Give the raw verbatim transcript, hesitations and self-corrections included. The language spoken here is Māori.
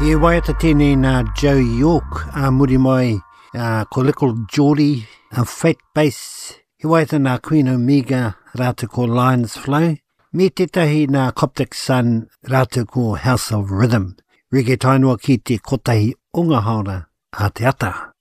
I waiata tēnei nā Joe York, a muri mai, a ko Little Geordie, a Fate Bass. I waiata nā Queen Omega, rātou ko Lions Flow. Me tētahi nā Coptic Sun, rātou ko House of Rhythm. Rike tainua ki te kotahi unga haora a te ata.